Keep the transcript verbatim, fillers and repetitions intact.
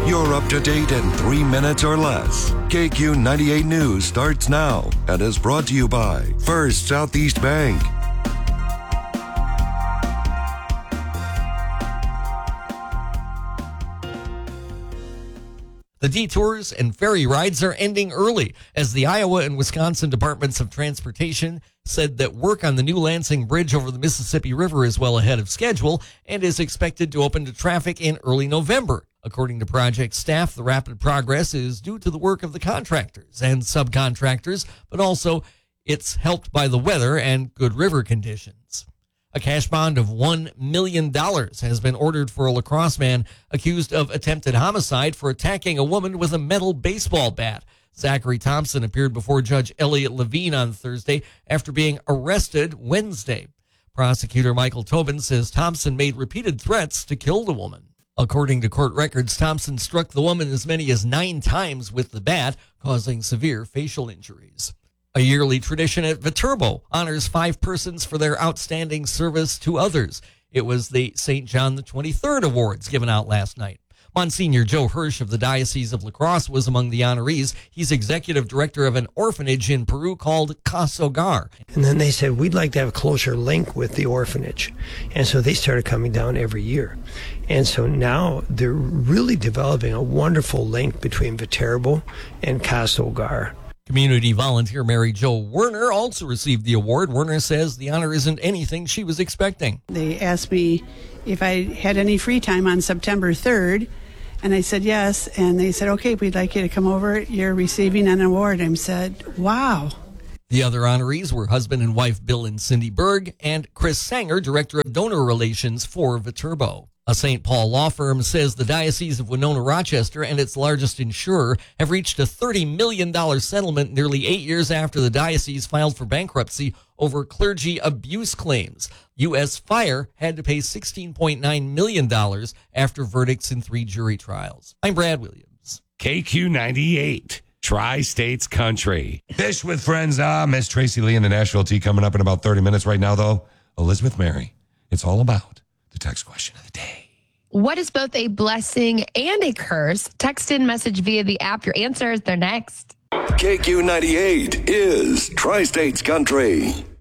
You're up to date in three minutes or less. K Q ninety-eight News starts now and is brought to you by First Southeast Bank. The detours and ferry rides are ending early as the Iowa and Wisconsin Departments of Transportation said that work on the new Lansing Bridge over the Mississippi River is well ahead of schedule and is expected to open to traffic in early November. According to project staff, the rapid progress is due to the work of the contractors and subcontractors, but also it's helped by the weather and good river conditions. A cash bond of one million dollars has been ordered for a La Crosse man accused of attempted homicide for attacking a woman with a metal baseball bat. Zachary Thompson appeared before Judge Elliot Levine on Thursday after being arrested Wednesday. Prosecutor Michael Tobin says Thompson made repeated threats to kill the woman. According to court records, Thompson struck the woman as many as nine times with the bat, causing severe facial injuries. A yearly tradition at Viterbo honors five persons for their outstanding service to others. It was the Saint John the twenty-third Awards given out last night. Monsignor Joe Hirsch of the Diocese of La Crosse was among the honorees. He's executive director of an orphanage in Peru called Casa Hogar. And then they said, we'd like to have a closer link with the orphanage. And so they started coming down every year. And so now they're really developing a wonderful link between Viterbo and Casa Hogar. Community volunteer Mary Jo Werner also received the award. Werner says the honor isn't anything she was expecting. They asked me if I had any free time on September third, and I said yes, and they said, okay, we'd like you to come over. You're receiving an award. I said, wow. The other honorees were husband and wife Bill and Cindy Berg and Chris Sanger, director of donor relations for Viterbo. A Saint Paul law firm says the Diocese of Winona-Rochester and its largest insurer have reached a thirty million dollars settlement nearly eight years after the diocese filed for bankruptcy over clergy abuse claims. U S Fire had to pay sixteen point nine million dollars after verdicts in three jury trials. I'm Brad Williams. K Q ninety-eight, Tri-States Country. Fish with Friends. Ah, Miss Tracy Lee and the Nashville Tea coming up in about thirty minutes right now, though. Elizabeth Mary. It's all about the text question of the day. What is both a blessing and a curse? Text in message via the app. Your answers, they're next. K Q ninety-eight is Tri-States Country.